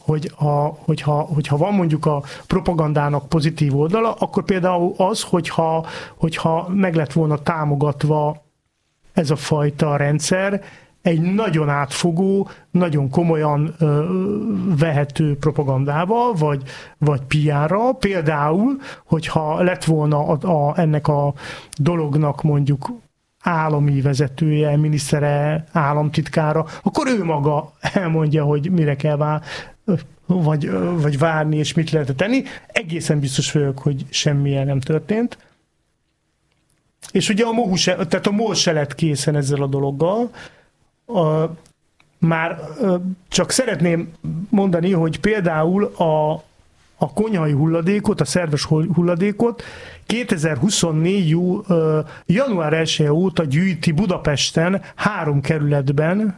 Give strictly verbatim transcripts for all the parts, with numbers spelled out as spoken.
hogy a, hogyha, hogyha van mondjuk a propagandának pozitív oldala, akkor például az, hogyha, hogyha meg lett volna támogatva ez a fajta rendszer egy nagyon átfogó, nagyon komolyan ö, vehető propagandával, vagy, vagy pé er-ra. Például, hogyha lett volna a, a, ennek a dolognak mondjuk állami vezetője, minisztere, államtitkára, akkor ő maga elmondja, hogy mire kell vár, vagy, vagy várni, és mit lehet tenni. Egészen biztos vagyok, hogy semmilyen nem történt. És ugye a MOHU se, tehát a MOL se lett készen ezzel a dologgal. A, már csak szeretném mondani, hogy például a, a konyhai hulladékot, a szerves hulladékot kétezer-huszonnégy. január elseje óta gyűjti Budapesten három kerületben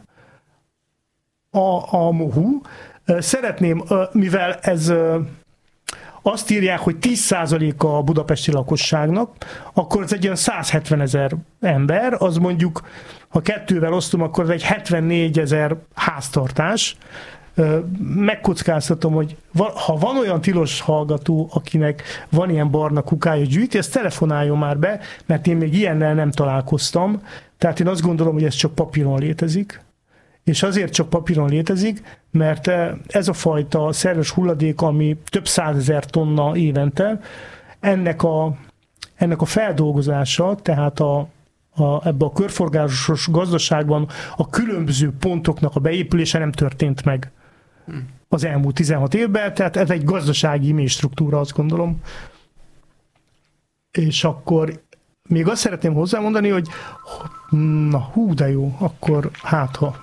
a, a MOHU. Szeretném, mivel ez azt írják, hogy tíz százaléka a budapesti lakosságnak, akkor ez egy olyan száz hetven ezer ember, az mondjuk, ha kettővel osztom, akkor ez egy hetvennégy ezer háztartás. Megkockáztatom, hogy ha van olyan tilos hallgató, akinek van ilyen barna kukája gyűjti, ezt telefonáljon már be, mert én még ilyennel nem találkoztam. Tehát én azt gondolom, hogy ez csak papíron létezik. És azért csak papíron létezik, mert ez a fajta szerves hulladék, ami több százezer tonna évente, ennek a, ennek a feldolgozása, tehát a, a, ebbe a körforgásos gazdaságban a különböző pontoknak a beépülése nem történt meg az elmúlt tizenhat évben, tehát ez egy gazdasági mély struktúra, azt gondolom. És akkor még azt szeretném hozzámondani, hogy na hú, de jó, akkor hát ha.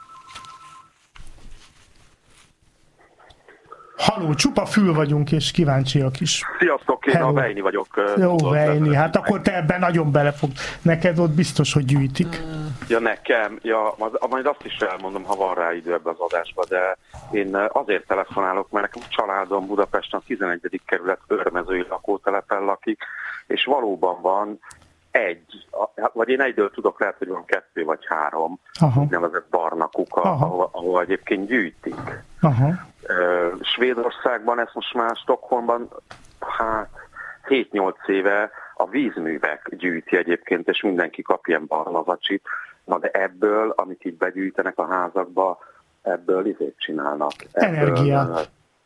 Halló, csupa fül vagyunk, és kíváncsiak is. Sziasztok, én Hello. a Vejni vagyok. Jó, Vejni, hát akkor te ebben nagyon belefog. Neked ott biztos, hogy gyűjtik. Ja, nekem, ja, majd azt is elmondom, ha van rá idő ebbe az adásba, de én azért telefonálok, mert nekem a családom Budapesten a tizenegyedik kerület Örmezői lakótelepen lakik, és valóban van egy, vagy én egyből tudok, lehet, hogy van kettő vagy három úgynevezett barna kuka, ahol, ahol egyébként gyűjtik. Aha. Svédországban, ezt most már Stockholmban, hát hét-nyolc éve a vízművek gyűjti egyébként, és mindenki kap ilyen barna zacsit. Na de ebből, amit így begyűjtenek a házakba, ebből izét csinálnak. Energiát.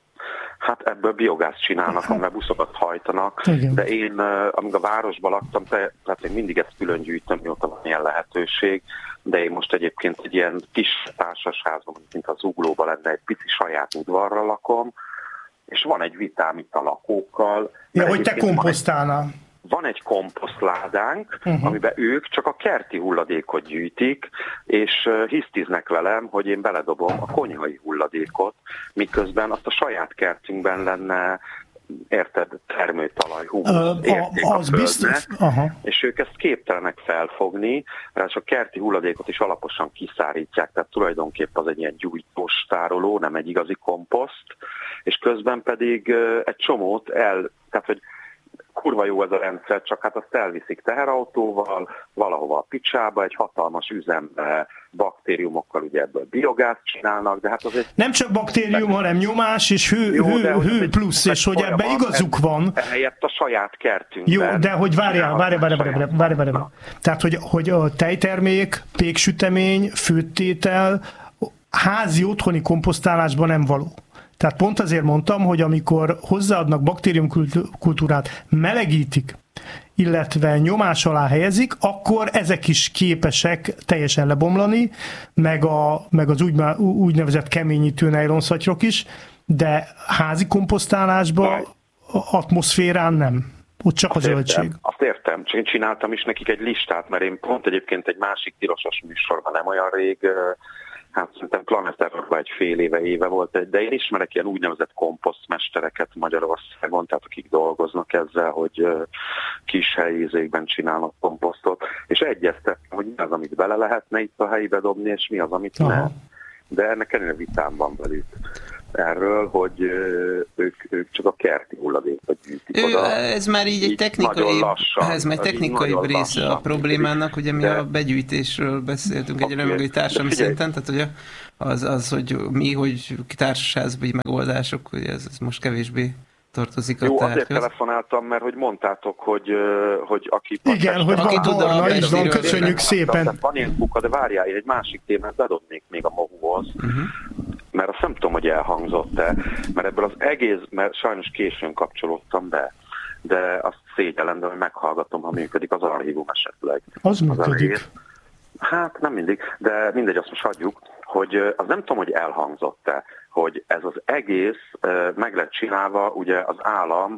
Hát ebből biogázt csinálnak, amivel buszokat hajtanak, igen. De én, amíg a városban laktam, te, tehát én mindig ezt külön gyűjtöm, mióta van ilyen lehetőség, de én most egyébként egy ilyen kis társasházban, mint az Zuglóban lenne, egy pici saját udvarra lakom, és van egy vitám itt a lakókkal. Ja, hogy te komposztálnál. Van egy, van egy komposztládánk, uh-huh. amiben ők csak a kerti hulladékot gyűjtik, és hisztiznek velem, hogy én beledobom a konyhai hulladékot, miközben azt a saját kertünkben lenne, érted, termőtalaj, hús, uh, érték a, az a biztos. Uh-huh. És ők ezt képtelenek felfogni, mert a kerti hulladékot is alaposan kiszárítják, tehát tulajdonképpen az egy ilyen gyújtós tároló, nem egy igazi komposzt, és közben pedig egy csomót el, tehát hogy kurva jó ez a rendszer, csak hát azt elviszik teherautóval, valahova a picsába, egy hatalmas üzembe, baktériumokkal ugye ebből biogázt csinálnak, de hát azért... Nem csak baktérium, de... hanem nyomás és hő, jó, hő, hő plusz, és hogy ebben igazuk van. Ehelyett a saját kertünkben. Jó, de hogy várjál, várjál, várjál, várjál, várjál, várjál. Tehát, hogy, hogy a tejtermék, péksütemény, főttétel, házi otthoni komposztálásban nem való. Tehát pont azért mondtam, hogy amikor hozzáadnak baktériumkultúrát, melegítik, illetve nyomás alá helyezik, akkor ezek is képesek teljesen lebomlani, meg, a, meg az úgy, úgynevezett keményítő nejlonszatyrok is, de házi komposztálásban, atmoszférán nem. Ott csak azt a zöldség. Értem, azt értem. Csak én csináltam is nekik egy listát, mert én pont egyébként egy másik tilosos műsorban nem olyan rég, hát szerintem Planet Errorban egy fél éve, éve volt, de én ismerek ilyen úgynevezett komposztmestereket Magyarországon, tehát akik dolgoznak ezzel, hogy kis helyízékben csinálnak komposztot, és egyeztettem, hogy mi az, amit bele lehetne itt a helybe dobni, és mi az, amit Aha. nem. De ennek ennél vitám van velük. erről, hogy ők, ők csak a kerti hulladékot gyűjtik ő, oda. Ez már így egy technikai, lassan, ez már technikai része lassan, a problémának, ugye mi de... a begyűjtésről beszéltünk egy okay. társadalmi szinten, tehát ugye az, az, hogy mi, hogy társasházbeli megoldások, hogy ez, ez most kevésbé tartozik a Jó, tárgyhoz. azért telefonáltam, mert hogy mondtátok, hogy, hogy aki... Igen, hogy van Barna, így van, köszönjük szépen. Van ilyen kuka, de várjál, én egy másik témát bedobnék még a Mohuhoz, uh-huh. mert azt nem tudom, hogy elhangzott-e, mert ebből az egész, mert sajnos későn kapcsolódtam be, de azt szégyellem, de hogy meghallgatom, ha működik az archívum esetleg. Az működik. Az hát nem mindig, de mindegy, azt most hagyjuk, hogy az nem tudom, hogy elhangzott-e, hogy ez az egész meg lett csinálva, ugye az állam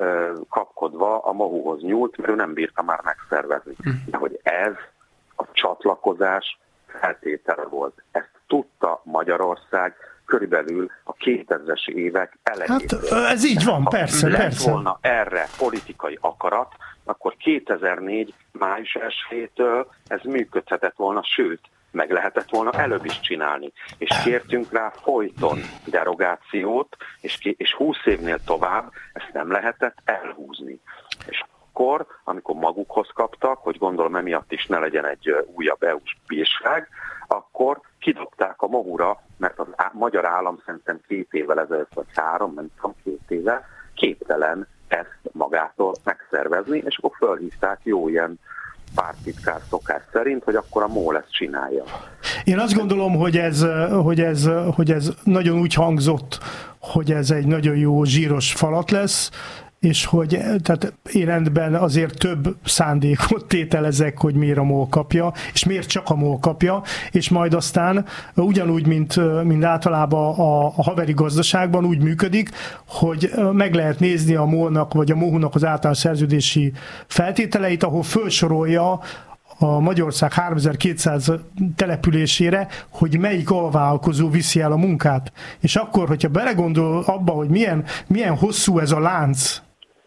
kapkodva a Mohuhoz nyúlt, mert ő nem bírta már megszervezni. De hogy ez a csatlakozás feltétele volt. Ezt tudta Magyarország körülbelül a kétezres évek elején. Hát ez így van, ha persze, lett persze. volna erre politikai akarat, akkor kétezer-négy május elsejétől ez működhetett volna, sőt, meg lehetett volna előbb is csinálni. És kértünk rá folyton derogációt, és, és húsz évnél tovább ezt nem lehetett elhúzni. És akkor, amikor magukhoz kaptak, hogy gondolom emiatt is ne legyen egy újabb é u-s bírság, akkor kidobták a Mohura, mert a magyar állam szerintem két évvel ezelőtt, vagy három, nem tudom, két éve képtelen ezt magától megszervezni, és akkor fölhívták jó ilyen pártitkár szokás szerint, hogy akkor a MOL ezt csinálja. Én azt gondolom, hogy ez, hogy, ez, hogy ez nagyon úgy hangzott, hogy ez egy nagyon jó zsíros falat lesz, és hogy tehát én rendben azért több szándékot tételezek, hogy miért a MOL kapja, és miért csak a MOL kapja, és majd aztán ugyanúgy, mint, mint általában a, a haveri gazdaságban úgy működik, hogy meg lehet nézni a MOL-nak vagy a Mohunak az általános szerződési feltételeit, ahol felsorolja a Magyarország háromezer-kétszáz településére, hogy melyik alvállalkozó viszi el a munkát. És akkor, hogyha belegondol abba, hogy milyen, milyen hosszú ez a lánc,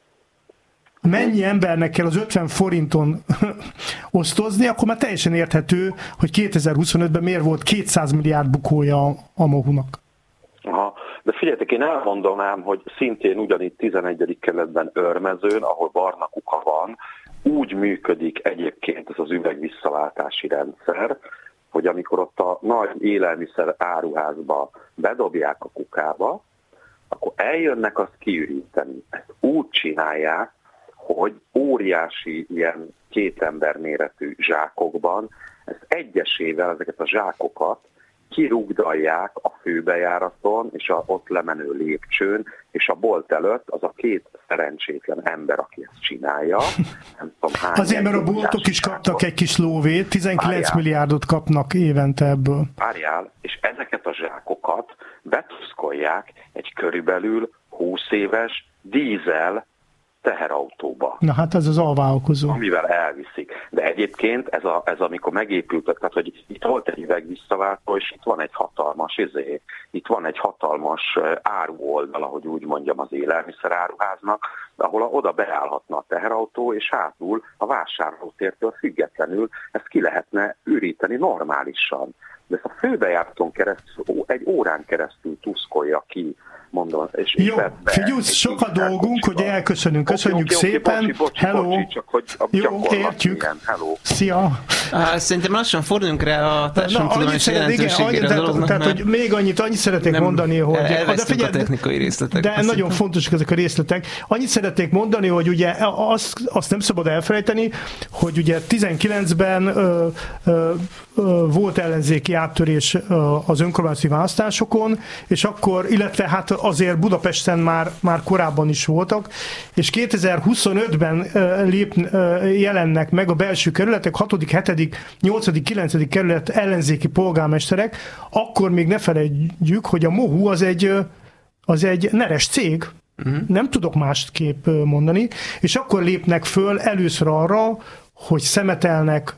mennyi embernek kell az ötven forinton osztozni, akkor már teljesen érthető, hogy kétezer-huszonötben miért volt kétszáz milliárd bukója a Mohunak. Aha. De figyeljetek, én elmondanám, hogy szintén ugyanígy tizenegyedik kerületben Őrmezőn, ahol barna kuka van, úgy működik egyébként ez az üvegvisszaváltási rendszer, hogy amikor ott a nagy élelmiszer áruházba bedobják a kukába, akkor eljönnek azt kiüríteni. Ezt úgy csinálják, hogy óriási ilyen két ember méretű zsákokban, ezt egyesével ezeket a zsákokat kirúgdalják a főbejáraton és a ott lemenő lépcsőn, és a bolt előtt az a két szerencsétlen ember, aki ezt csinálja. Nem tudom, hány azért, mert a boltok is kaptak egy kis lóvét, tizenkilenc Várjál. milliárdot kapnak évente ebből. Várjál, és ezeket a zsákokat betuszkolják egy körülbelül húsz éves dízel teherautóba. Na hát ez az alvállalkozó. Amivel elviszik. De egyébként ez, a, ez amikor megépült, tehát hogy itt volt egy üvegvisszaváltó, és itt van egy hatalmas izé, itt van egy hatalmas áruoldal, ahogy úgy mondjam, az élelmiszer áruháznak, ahol oda beállhatna a teherautó, és hátul a vásárlótértől függetlenül ezt ki lehetne üríteni normálisan. De ezt a főbejáraton keresztül, egy órán keresztül tuszkolja ki, mondom. És jó, figyelj, sok a dolgunk, hogy elköszönünk. Köszönjük okay, okay, szépen. Bocsi, bocsi, hello. Bocsi, csak hogy a jó, értjük. Ilyen. Hello. Szia. Szerintem lassan forduljunk rá a társadalomtudományos jelentőségére a dolognak. Tehát, hogy még annyit, annyit szeretnék nem mondani, hogy... Elvesztünk a technikai részletek. De nagyon hiszem. Fontosak ezek a részletek. Annyit szeretnék mondani, hogy ugye azt, azt nem szabad elfelejteni, hogy ugye tizenkilencben ö, ö, ö, volt ellenzéki áttörés az önkormányzati választásokon, és akkor, illetve hát azért Budapesten már, már korábban is voltak, és kétezer-huszonötben lép, jelennek meg a belső kerületek, hatodik, hetedik, nyolcadik, kilencedik kerület ellenzéki polgármesterek, akkor még ne felejtjük, hogy a Mohu az egy, az egy neres cég, uh-huh. nem tudok másképp mondani, és akkor lépnek föl először arra, hogy szemetelnek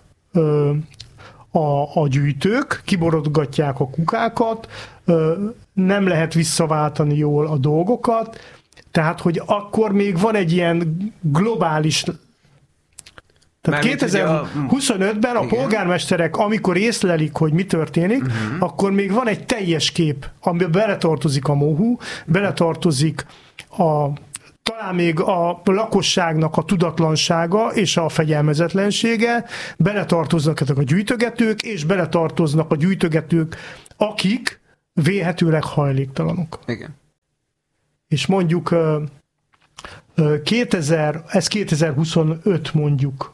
a, a gyűjtők, kiborodgatják a kukákat, nem lehet visszaváltani jól a dolgokat, tehát, hogy akkor még van egy ilyen globális Tehát kétezer-huszonötben a polgármesterek, amikor észlelik, hogy mi történik, uh-huh. akkor még van egy teljes kép, amiben beletartozik a MOHU, beletartozik a, talán még a lakosságnak a tudatlansága és a fegyelmezetlensége, beletartoznak ezek a gyűjtögetők, és beletartoznak a gyűjtögetők, akik vélhetőleg hajléktalanok. Igen. És mondjuk kétezer, ez kétezer-huszonöt mondjuk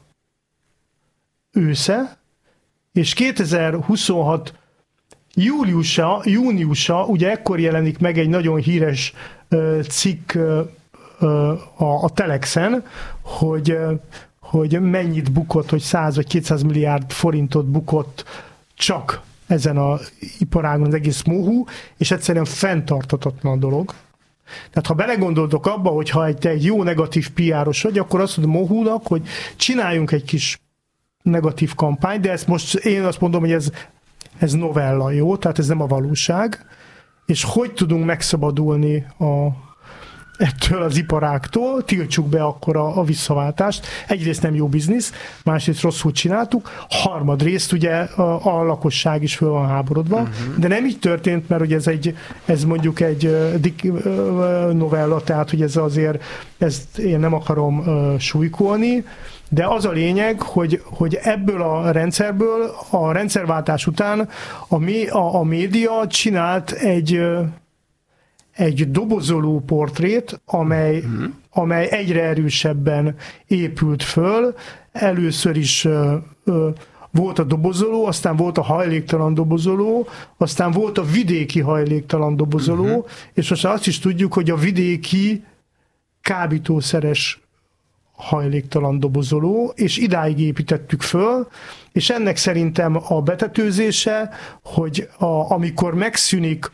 ősze, és kétezer-huszonhat júliusa, júniusa, ugye ekkor jelenik meg egy nagyon híres uh, cikk uh, a, a Telexen, hogy, uh, hogy mennyit bukott, hogy száz vagy kétszáz milliárd forintot bukott csak ezen az iparágon az egész MOHU, és egyszerűen fenntarthatatlan a dolog. Tehát ha belegondoltok abba, hogy ha egy, egy jó negatív pé er-os vagy, akkor azt mondom MOHU-nak, hogy csináljunk egy kis negatív kampány, de ezt most én azt mondom, hogy ez, ez novella, jó? Tehát ez nem a valóság. És hogy tudunk megszabadulni a, ettől az iparáktól, tiltsuk be akkor a, a visszaváltást. Egyrészt nem jó biznisz, másrészt rosszul csináltuk, harmadrészt ugye a, a lakosság is föl van háborodva, uh-huh. de nem így történt, mert ugye ez, egy, ez mondjuk egy uh, novella, tehát hogy ez azért, ezt én nem akarom uh, súlykolni, de az a lényeg, hogy, hogy ebből a rendszerből, a rendszerváltás után a, mé, a, a média csinált egy, egy dobozoló portrét, amely, mm-hmm. amely egyre erősebben épült föl. Először is ö, ö, volt a dobozoló, aztán volt a hajléktalan dobozoló, aztán volt a vidéki hajléktalan dobozoló, mm-hmm. és most azt is tudjuk, hogy a vidéki kábítószeres hajléktalan dobozoló, és idáig építettük föl, és ennek szerintem a betetőzése, hogy a, amikor megszűnik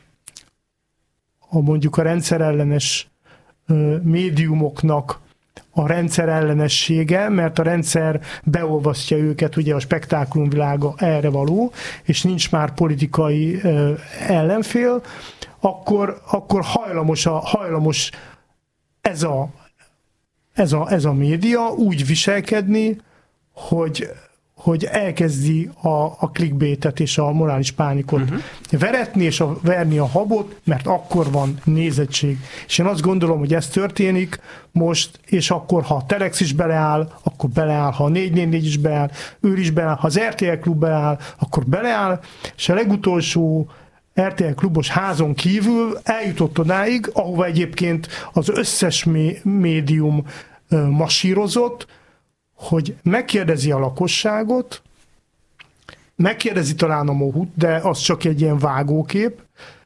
a mondjuk a rendszerellenes ö, médiumoknak a rendszerellenessége, mert a rendszer beolvasztja őket, ugye a spektákulumvilága erre való, és nincs már politikai ö, ellenfél, akkor, akkor hajlamos, a, hajlamos ez a Ez a, ez a média úgy viselkedni, hogy, hogy elkezdi a, a clickbaitet és a morális pánikot uh-huh. veretni, és a, verni a habot, mert akkor van nézettség. És én azt gondolom, hogy ez történik most, és akkor, ha a Telex is beleáll, akkor beleáll, ha a négy négy négy is beáll, ő is beáll, ha az er té el Klub beáll, akkor beleáll, és a legutolsó er té el Klubos házon kívül eljutott odáig, ahova egyébként az összes médium masírozott, hogy megkérdezi a lakosságot, megkérdezi talán a MOHUT, de az csak egy ilyen vágókép,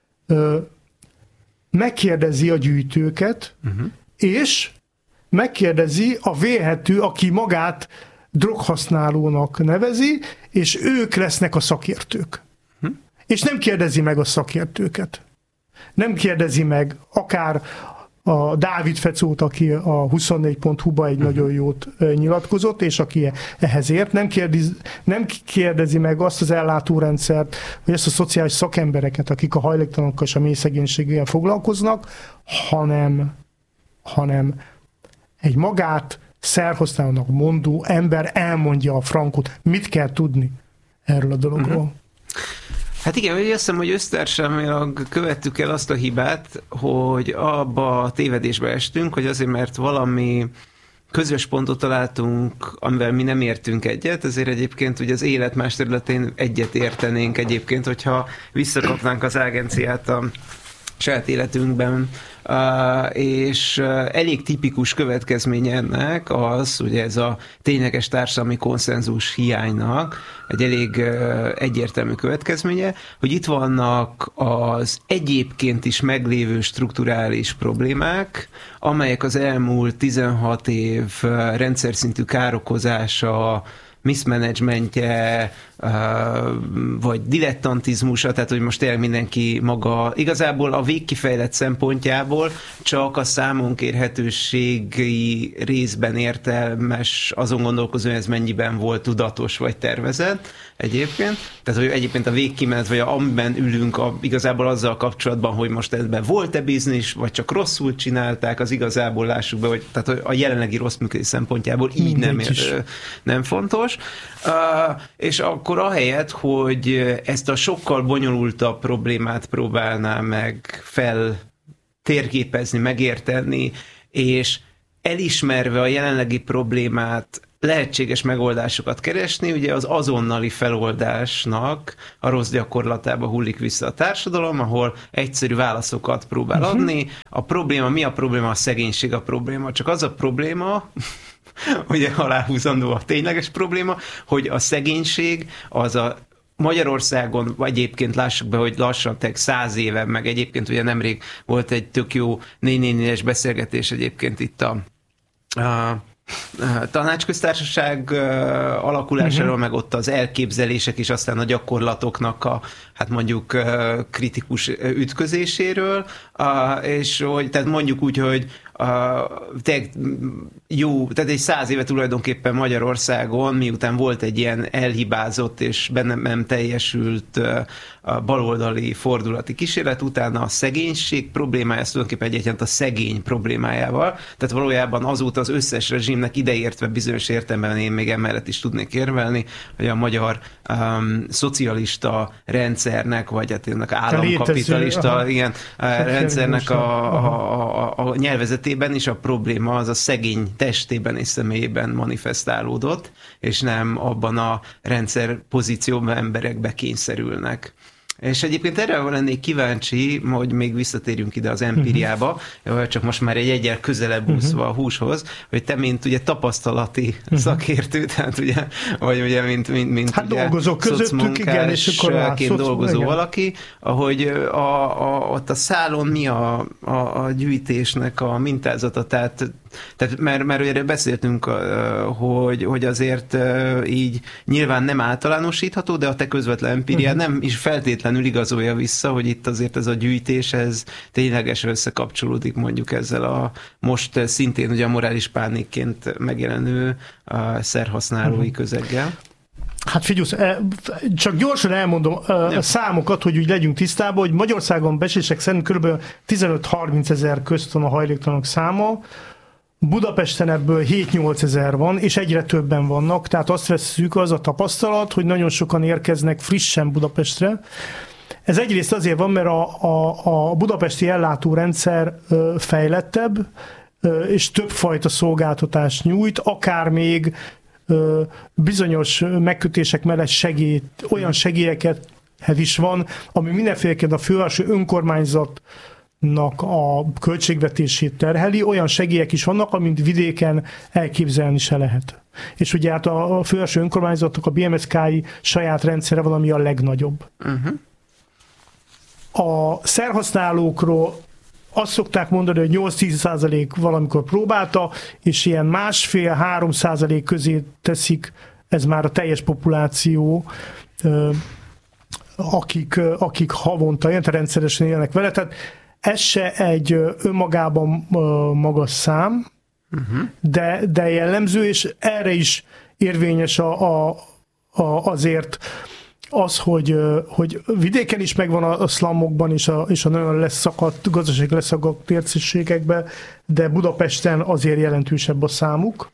megkérdezi a gyűjtőket, uh-huh. és megkérdezi a vélhető, aki magát droghasználónak nevezi, és ők lesznek a szakértők. És nem kérdezi meg a szakértőket. Nem kérdezi meg akár a Dávid Fecót, aki a huszonnégy pont hu-ba egy uh-huh. nagyon jót nyilatkozott, és aki ehhez ért. Nem kérdezi, nem kérdezi meg azt az ellátórendszert, vagy azt a szociális szakembereket, akik a hajléktalanokkal és a mély szegénységgel foglalkoznak, hanem, hanem egy magát szerhasználónak mondó ember elmondja a frankot, mit kell tudni erről a dologról. Uh-huh. Hát igen, azt hiszem, hogy össztársadalmilag követtük el azt a hibát, hogy abba a tévedésbe estünk, hogy azért, mert valami közös pontot találtunk, amivel mi nem értünk egyet, ezért egyébként ugye az élet más területén egyet értenénk egyébként, hogyha visszakapnánk az agenciát a saját életünkben, Uh, és uh, elég tipikus következménye ennek az, ugye ez a tényleges társadalmi konszenzus hiánynak egy elég uh, egyértelmű következménye, hogy itt vannak az egyébként is meglévő strukturális problémák, amelyek az elmúlt tizenhat év uh, rendszer szintű károkozása, miszmenedzsmentje, vagy dilettantizmusa, tehát hogy most tényleg mindenki maga, igazából a végkifejlett szempontjából csak a számonkérhetőségi részben értelmes azon gondolkozó, hogy ez mennyiben volt tudatos vagy tervezett egyébként. Tehát, hogy egyébként a végkimenet, vagy amiben ülünk a, igazából azzal kapcsolatban, hogy most ebben volt-e biznisz, vagy csak rosszul csinálták, az igazából lássuk be, hogy tehát a jelenlegi rossz működés szempontjából így nem, nem fontos. Uh, és akkor ahelyett, hogy ezt a sokkal bonyolultabb problémát próbálná meg fel térképezni, megérteni, és elismerve a jelenlegi problémát lehetséges megoldásokat keresni, ugye az azonnali feloldásnak a rossz gyakorlatába hullik vissza a társadalom, ahol egyszerű válaszokat próbál uh-huh. adni. A probléma, mi a probléma? A szegénység a probléma. Csak az a probléma, ugye aláhúzandó a tényleges probléma, hogy a szegénység az a Magyarországon, egyébként lássuk be, hogy lassan tek száz éve, meg egyébként ugye nemrég volt egy tök jó négy négy négyes beszélgetés egyébként itt a, a tanácsköztársaság alakulásáról, uh-huh. meg ott az elképzelések és aztán a gyakorlatoknak a, hát mondjuk kritikus ütközéséről, és hogy, tehát mondjuk úgy, hogy te, jó, tehát egy száz éve tulajdonképpen Magyarországon, miután volt egy ilyen elhibázott és bennem nem teljesült a baloldali fordulati kísérlet, utána a szegénység problémája, ez tulajdonképpen egyébként a szegény problémájával, tehát valójában azóta az összes rezsimnek ideértve bizonyos értelemben én még emellett is tudnék érvelni, hogy a magyar um, szocialista rendszernek, vagy hát ennek államkapitalista igen, rendszernek a, a, a, a nyelvezetében is a probléma az a szegény testében és személyében manifestálódott, és nem abban a rendszer pozícióban emberek bekényszerülnek. És egyébként erre lennék kíváncsi, hogy még visszatérjünk ide az empíriába, uh-huh. csak most már egy egyel közelebb úszva uh-huh. a húshoz, hogy te, mint ugye tapasztalati uh-huh. szakértő, tehát ugye, vagy ugye, mint, mint, mint hát ugye dolgozók közöttük, igen, és akkor látszót, dolgozó igen. valaki, ahogy a, a, ott a szálon mi a, a, a gyűjtésnek a mintázata, tehát Tehát, mert, mert ugye beszéltünk, hogy, hogy azért így nyilván nem általánosítható, de a te közvetlen empíriád uh-huh. nem is feltétlenül igazolja vissza, hogy itt azért ez a gyűjtés, ez ténylegesen összekapcsolódik mondjuk ezzel a most szintén ugye a morális pánikként megjelenő szerhasználói uh-huh. közeggel. Hát figyelsz, csak gyorsan elmondom a számokat, hogy úgy legyünk tisztában, hogy Magyarországon becslések szerint kb. tizenöt-harminc ezer közt van a hajléktalanok száma, Budapesten ebből hét-nyolc ezer van, és egyre többen vannak, tehát azt vesszük, az a tapasztalat, hogy nagyon sokan érkeznek frissen Budapestre. Ez egyrészt azért van, mert a, a, a budapesti ellátórendszer fejlettebb, és többfajta szolgáltatást nyújt, akár még bizonyos megkötések mellett segít, olyan segélyeket is van, ami mindenféleképpen a fővárosi önkormányzat a költségvetését terheli, olyan segélyek is vannak, amint vidéken elképzelni se lehet. És ugye hát a fővárosi önkormányzatok, a bé em es ká-i saját rendszere valami a legnagyobb. Uh-huh. A szerhasználókról azt szokták mondani, hogy nyolc-tíz százalék valamikor próbálta, és ilyen másfél-három százalék közé teszik, ez már a teljes populáció, akik, akik havonta ilyen rendszeresen élnek vele. Tehát ez se egy önmagában magas szám, uh-huh. de, de jellemző, és erre is érvényes a, a, a, azért az, hogy, hogy vidéken is megvan a szlamokban és a, és a nagyon leszakadt, gazdaság leszakadt térségekben, de Budapesten azért jelentősebb a számuk.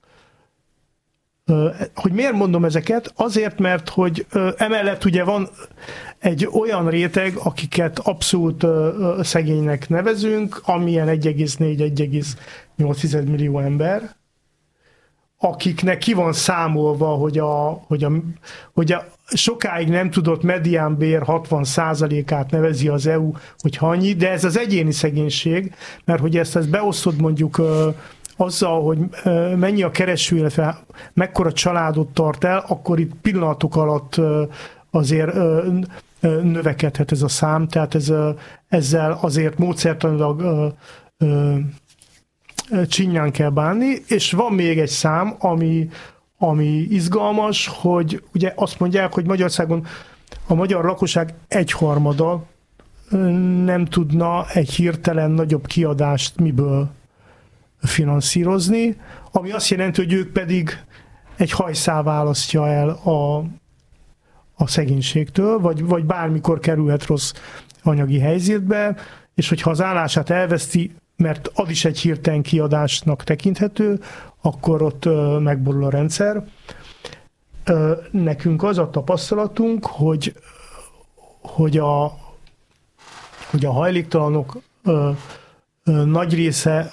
Hogy miért mondom ezeket? Azért, mert hogy emellett ugye van egy olyan réteg, akiket abszolút szegénynek nevezünk, amilyen egy egész négy - egy egész nyolc millió ember, akiknek ki van számolva, hogy a, hogy a, hogy a sokáig nem tudott mediánbér hatvan százalékát nevezi az é u, hogyha annyi, de ez az egyéni szegénység, mert hogy ezt, ezt beosztod mondjuk azzal, hogy mennyi a kereső, illetve mekkora családot tart el, akkor itt pillanatok alatt azért növekedhet ez a szám, tehát ez, ezzel azért módszertanilag csinyán kell bánni, és van még egy szám, ami, ami izgalmas, hogy ugye azt mondják, hogy Magyarországon a magyar lakosság egyharmada nem tudna egy hirtelen nagyobb kiadást miből finanszírozni, ami azt jelenti, hogy ők pedig egy hajszál választja el a, a szegénységtől, vagy, vagy bármikor kerülhet rossz anyagi helyzetbe, és hogyha az állását elveszti, mert az is egy hirtelen kiadásnak tekinthető, akkor ott megborul a rendszer. Nekünk az a tapasztalatunk, hogy, hogy, a, hogy a hajléktalanok ö, ö, nagy része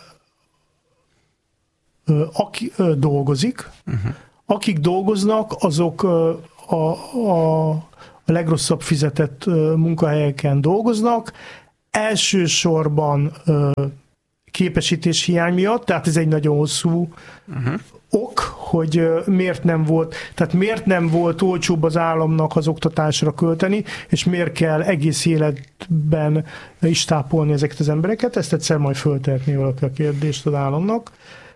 ö, aki ö, dolgozik. Uh-huh. Akik dolgoznak, azok ö, a, a, a legrosszabb fizetett ö, munkahelyeken dolgoznak. Elsősorban ö, képesítés hiány miatt, tehát ez egy nagyon hosszú uh-huh. ok, hogy miért nem volt, tehát miért nem volt olcsóbb az államnak az oktatásra költeni, és miért kell egész életben is tápolni ezeket az embereket, ezt egyszer majd föltehetné valaki a kérdést az államnak.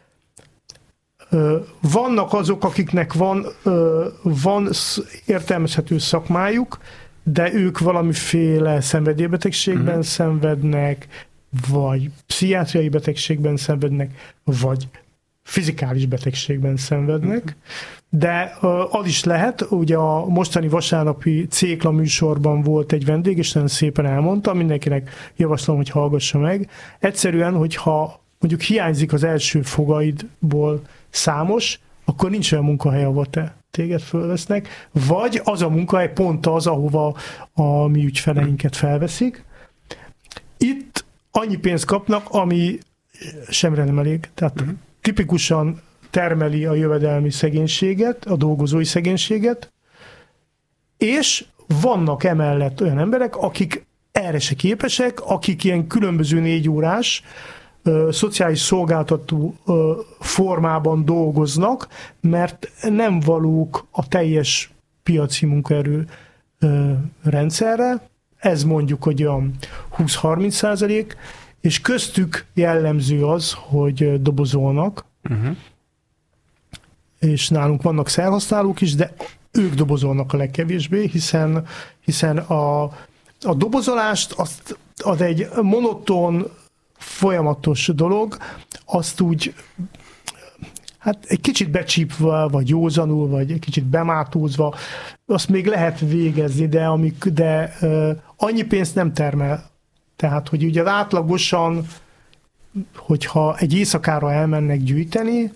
Vannak azok, akiknek van, van értelmezhető szakmájuk, de ők valamiféle szenvedélybetegségben uh-huh. szenvednek, vagy pszichiátriai betegségben szenvednek, vagy fizikális betegségben szenvednek, de az is lehet, ugye a mostani vasárnapi Cékla műsorban volt egy vendég, és nagyon szépen elmondta, mindenkinek javaslom, hogy hallgassa meg. Egyszerűen, hogyha mondjuk hiányzik az első fogaidból számos, akkor nincs olyan munkahely, ahol te téged fölvesznek, vagy az a munkahely pont az, ahova a mi ügyfeleinket felveszik. Itt annyi pénzt kapnak, ami semre nem elég. Tehát uh-huh. tipikusan termeli a jövedelmi szegénységet, a dolgozói szegénységet, és vannak emellett olyan emberek, akik erre se képesek, akik ilyen különböző négy órás ö, szociális szolgáltató ö, formában dolgoznak, mert nem valók a teljes piaci munkaerő ö, rendszerre. Ez mondjuk, hogy olyan húsz-harminc százalék, és köztük jellemző az, hogy dobozolnak, uh-huh. és nálunk vannak szerhasználók is, de ők dobozolnak a legkevésbé, hiszen, hiszen a, a dobozolást azt, az egy monoton, folyamatos dolog, azt úgy hát egy kicsit becsípve, vagy józanul, vagy egy kicsit bemátózva, azt még lehet végezni, de, amik, de uh, annyi pénzt nem termel. Tehát, hogy ugye átlagosan, hogyha egy éjszakára elmennek gyűjteni,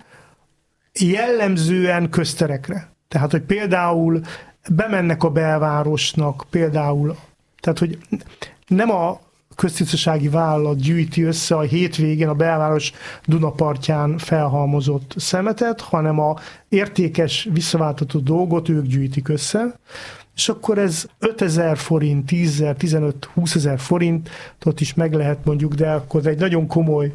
jellemzően közterekre. Tehát, hogy például bemennek a belvárosnak, például, tehát, hogy nem a köztisztasági vállalat gyűjti össze a hétvégén a belváros Dunapartján felhalmozott szemetet, hanem a értékes visszaváltató dolgot ők gyűjtik össze, és akkor ez ötezer forint, tízezer, tizenöt, húszezer forintot is meg lehet mondjuk, de akkor egy nagyon komoly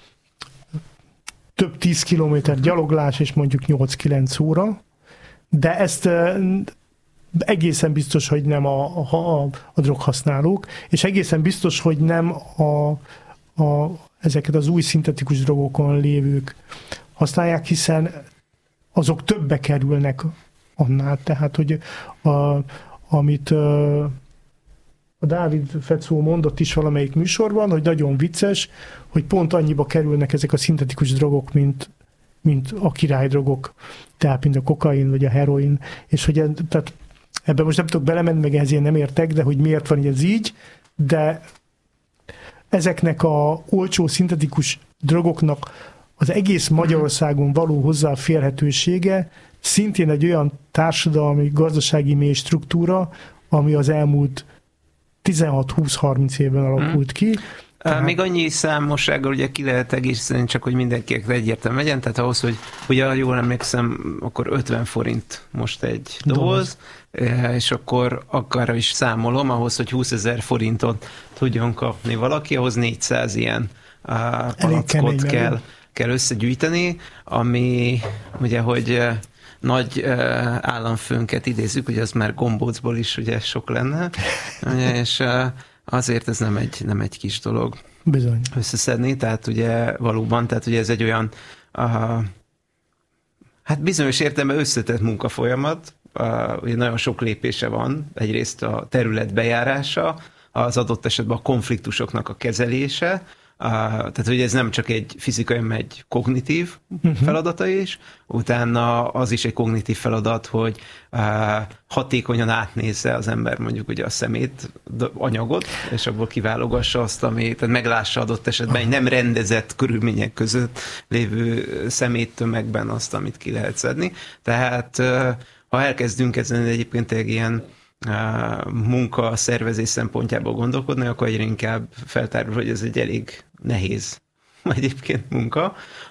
több tíz kilométer gyaloglás, és mondjuk nyolc-kilenc óra, de ezt egészen biztos, hogy nem a, a, a, a droghasználók, és egészen biztos, hogy nem a, a, ezeket az új szintetikus drogokon lévők használják, hiszen azok többe kerülnek annál. Tehát, hogy a, amit a, a Dávid Fecó mondott is valamelyik műsorban, hogy nagyon vicces, hogy pont annyiba kerülnek ezek a szintetikus drogok, mint, mint a királydrogok, tehát mint a kokain vagy a heroin, és hogy tehát ebben most nem tudok belemenni, meg ehhez én nem értek, de hogy miért van ez így, de ezeknek a olcsó szintetikus drogoknak az egész Magyarországon való hozzáférhetősége szintén egy olyan társadalmi, gazdasági mély struktúra, ami az elmúlt tizenhat-húsz-harminc évben alakult ki. Tehát... Még annyi számossággal ugye ki lehet egészen, csak hogy mindenkinek egyértelmű legyen, tehát ahhoz, hogy ugye jól emlékszem, akkor ötven forint most egy doboz, doboz. És akkor akár is számolom, ahhoz, hogy húszezer forintot tudjon kapni valaki, ahhoz négyszáz ilyen uh, palackot kell, kell összegyűjteni, ami ugye, hogy nagy uh, államfőnket idézzük, ugye az már gombócból is ugye sok lenne, ugye, és uh, azért ez nem egy, nem egy kis dolog. Bizony. Összeszedni, tehát ugye valóban, tehát ugye ez egy olyan uh, Hát bizonyos értelemben összetett munkafolyamat, ugye nagyon sok lépése van, egyrészt a terület bejárása, az adott esetben a konfliktusoknak a kezelése, Uh, tehát, hogy ez nem csak egy fizikai, hanem egy kognitív uh-huh. feladata is, utána az is egy kognitív feladat, hogy uh, hatékonyan átnézze az ember mondjuk ugye a szemét anyagot, és abból kiválogassa azt, ami, tehát meglássa adott esetben egy nem rendezett körülmények között lévő szeméttömegben azt, amit ki lehet szedni. Tehát uh, ha elkezdünk ezen egyébként egy ilyen munka szervezés szempontjából gondolkodni, akkor egyre inkább feltárul, hogy ez egy elég nehéz egyébként munka,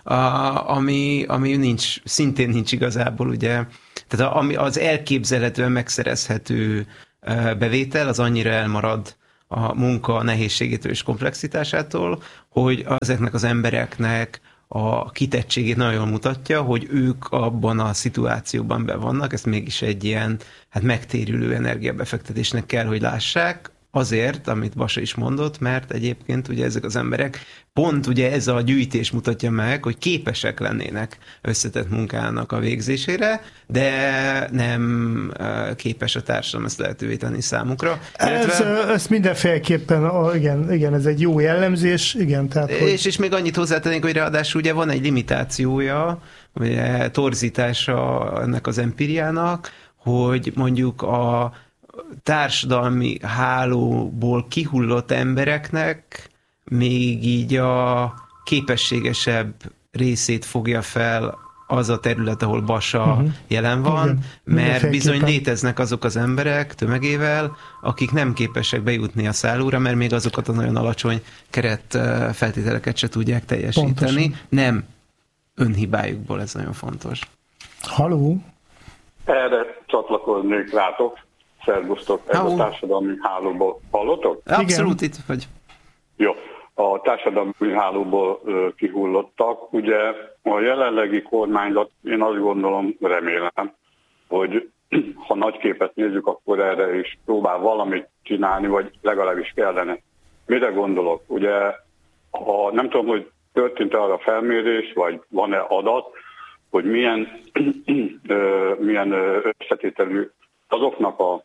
ami, ami nincs, szintén nincs igazából, ugye, tehát ami az elképzelhetően megszerezhető bevétel, az annyira elmarad a munka nehézségétől és komplexitásától, hogy ezeknek az embereknek a kitettségét nagyon jól mutatja, hogy ők abban a szituációban be vannak, ezt mégis egy ilyen hát megtérülő energiabefektetésnek kell, hogy lássák, azért, amit Basa is mondott, mert egyébként ugye ezek az emberek, pont ugye ez a gyűjtés mutatja meg, hogy képesek lennének összetett munkának a végzésére, de nem képes a társadalom ezt lehetővé tenni számukra. Ez, ez mindenféleképpen, igen, igen, ez egy jó jellemzés, igen. Tehát, hogy... és, és még annyit hozzátennénk, hogy ráadásul ugye van egy limitációja, ugye torzítása ennek az empíriának, hogy mondjuk a társadalmi hálóból kihullott embereknek még így a képességesebb részét fogja fel az a terület, ahol Basa uh-huh. jelen van, igen, mert bizony léteznek azok az emberek tömegével, akik nem képesek bejutni a szállóra, mert még azokat a nagyon alacsony keret feltételeket se tudják teljesíteni. Pontosan. Nem önhibájukból, ez nagyon fontos. Halló? Erre csatlakoznék rátok. Szervusztok, ez a társadalmi hálóból hallotok? Abszolút, itt vagy. Jó, a társadalmi hálóból uh, kihullottak. Ugye a jelenlegi kormányzat, én azt gondolom, remélem, hogy ha nagy képet nézzük, akkor erre is próbál valamit csinálni, vagy legalábbis kellene. Mire gondolok? Ugye, ha nem tudom, hogy történt arra felmérés, vagy van-e adat, hogy milyen, uh, milyen összetételű azoknak a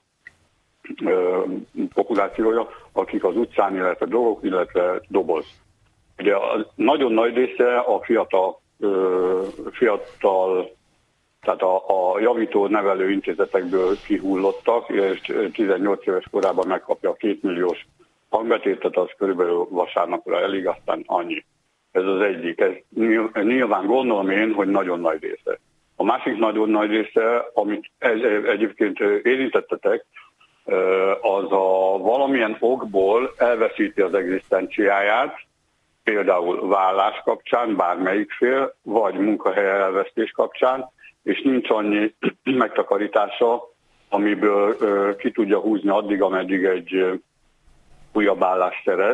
ö, populációja, akik az utcán, illetve drogok, illetve doboz. Ugye a nagyon nagy része a fiatal, ö, fiatal tehát a, a javító nevelő intézetekből kihullottak, és tizennyolc éves korában megkapja a kétmilliós hangbetétet, az körülbelül vasárnapra elég, aztán annyi. Ez az egyik. Ez nyilván gondolom én, hogy nagyon nagy része. A másik nagyon nagy része, amit egyébként érintettetek, az a valamilyen okból elveszíti az egzisztenciáját, például vállás kapcsán, bármelyik fél, vagy munkahely elvesztés kapcsán, és nincs annyi megtakarítása, amiből ki tudja húzni addig, ameddig egy újabb állást szerez.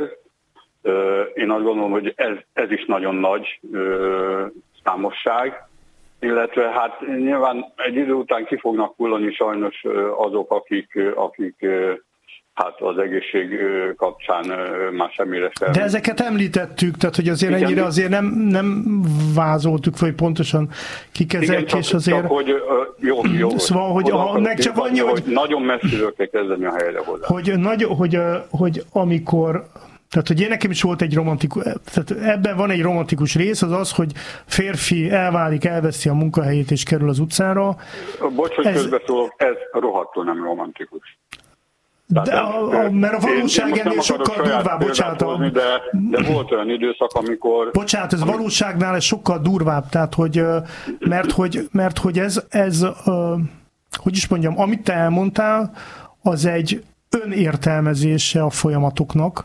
Én azt gondolom, hogy ez, ez is nagyon nagy számosság, illetve hát nyilván egy idő után ki fognak hullani sajnos azok, akik, akik hát az egészség kapcsán már semmire sem. De ezeket említettük, tehát hogy azért igen, ennyire azért nem, nem vázoltuk, hogy pontosan kik ezek, igen, és azért... Csak, hogy jó, jó. Szóval, hogy a, meg csak annyi, hogy... Nagyon messziről kell kezdeni a helyre hozzá. Hogy, nagy, hogy, hogy amikor... Tehát, hogy én nekem is volt egy romantikus, tehát ebben van egy romantikus rész, az az, hogy férfi elválik, elveszi a munkahelyét és kerül az utcára. Bocs, hogy ez... közbeszólok, ez rohadtul nem romantikus. De a, a, mert a valóság én, én ennél sokkal durvább, bocsánat. Hozni, de, de volt olyan időszak, amikor... Bocsánat, ez ami... valóságnál ez sokkal durvább, tehát, hogy, mert hogy, mert, hogy ez, ez, hogy is mondjam, amit te elmondtál, az egy önértelmezése a folyamatoknak,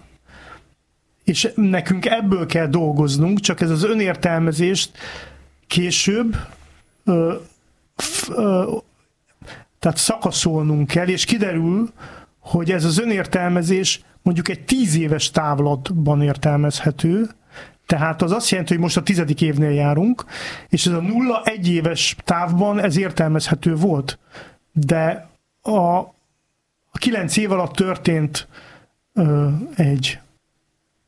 és nekünk ebből kell dolgoznunk, csak ez az önértelmezést később ö, f, ö, tehát szakaszolnunk kell, és kiderül, hogy ez az önértelmezés mondjuk egy tíz éves távlatban értelmezhető, tehát az azt jelenti, hogy most a tizedik évnél járunk, és ez a nulla egy éves távban ez értelmezhető volt. De a, a kilenc év alatt történt ö, egy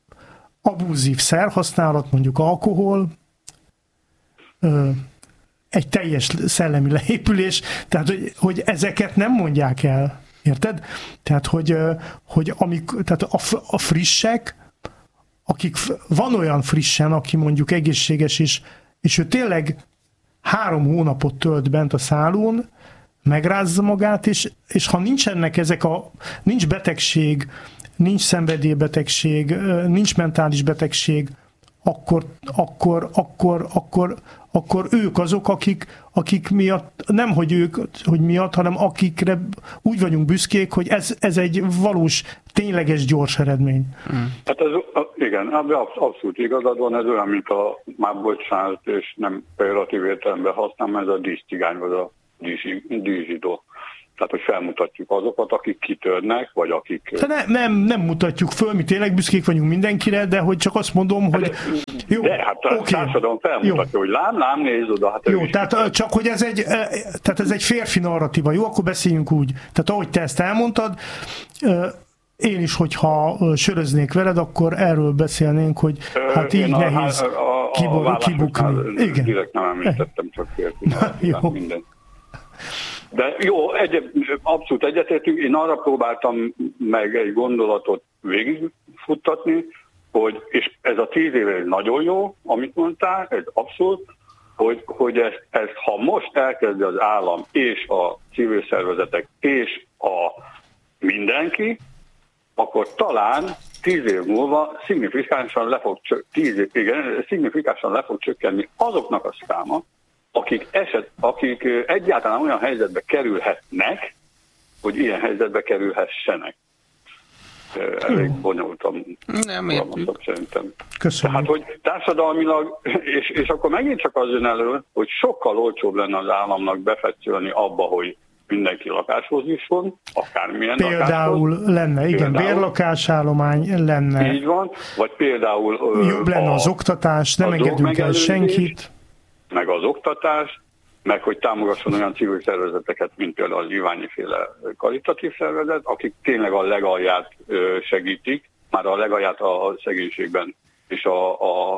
abúzív szerhasználat, mondjuk alkohol, ö, egy teljes szellemi leépülés, tehát hogy, hogy ezeket nem mondják el. Érted? Tehát, hogy, hogy amik, tehát a, a frissek, akik, van olyan frissen, aki mondjuk egészséges is, és ő tényleg három hónapot tölt bent a szálon, megrázza magát, és, és ha nincsenek ezek a, nincs betegség, nincs szenvedélybetegség, nincs mentális betegség, akkor, akkor, akkor, akkor, akkor ők azok, akik, akik miatt, nem hogy ők, hogy miatt, hanem akikre úgy vagyunk büszkék, hogy ez, ez egy valós, tényleges, gyors eredmény. Mm. Hát ez, igen, abszolút igazad van, ez olyan, mint a, már bocsánat, és nem pejoratív értelemben használom, ez a díszcigány, vagy a díszzsidó. Tehát, hogy felmutatjuk azokat, akik kitörnek, vagy akik... Ne, nem, nem mutatjuk föl, mi tényleg büszkék vagyunk mindenkire, de hogy csak azt mondom, hogy... De, jó, de hát a okay. társadalom felmutatja, jó. Hogy lám, lám, nézd oda. Hát jó, tehát csak, hogy ez egy, tehát ez egy férfi narratíva, jó? Akkor beszéljünk úgy. Tehát ahogy te ezt elmondtad, én is, hogyha söröznék veled, akkor erről beszélnénk, hogy hát így nehéz a, a, a kibukni. Igen. Direkt nem említettem, csak férfi narratívát, minden. De jó, egy, abszolút egyetértünk. Én arra próbáltam meg egy gondolatot végigfuttatni, hogy, és ez a tíz éve nagyon jó, amit mondtál, ez abszolút, hogy, hogy ezt, ezt, ha most elkezdi az állam és a civil szervezetek és a mindenki, akkor talán tíz év múlva szignifikánsan le fog, tíz év, igen, szignifikánsan le fog csökkenni azoknak a száma, akik, eset, akik egyáltalán olyan helyzetbe kerülhetnek, hogy ilyen helyzetbe kerülhessenek. Elég bonyolultam. Nem értjük. Szerintem. Köszönöm. Tehát, hogy társadalmilag, és, és akkor megint csak az jön elő, hogy sokkal olcsóbb lenne az államnak befektetni abba, hogy mindenki lakáshoz jusson, akármilyen például lakáshoz. lenne, igen, például, bérlakásállomány lenne. Így van, vagy például... Jobb lenne a, az oktatás, nem engedünk el senkit. Meg az oktatás, meg hogy támogasson olyan civil szervezeteket, mint például az Iványi-féle karitatív szervezet, akik tényleg a legalját segítik, már a legalját a szegénységben, és a, a, a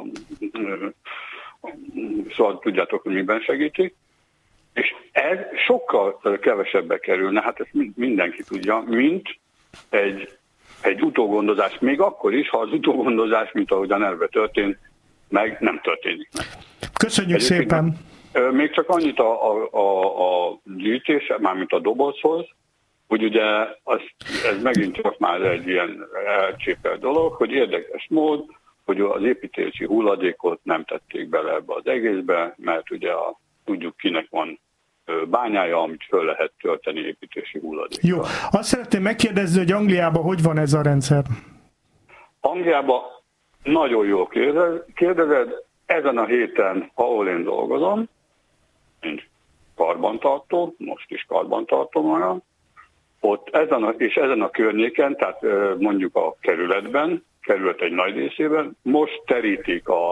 szóval tudjátok, hogy miben segítik. És ez sokkal kevesebbe kerülne, hát ezt mindenki tudja, mint egy, egy utógondozás, még akkor is, ha az utógondozás, mint ahogyan elve történt, meg nem történik. Köszönjük Egyébként szépen! Még csak annyit a, a, a, a gyűjtésre, mármint a dobozhoz, hogy ugye az, ez megint csak már egy ilyen elcsépelt dolog, hogy érdekes mód, hogy az építési hulladékot nem tették bele ebbe az egészbe, mert ugye a, tudjuk kinek van bányája, amit föl lehet tölteni építési hulladékkal. Jó, azt szeretném megkérdezni, hogy Angliában hogy van ez a rendszer? Angliában nagyon jól kérdezed, ezen a héten, ahol én dolgozom, mint karbantartó, most is karbantartom magam, ott ezen a, és ezen a környéken, tehát mondjuk a kerületben, kerület egy nagy részében, most terítik a,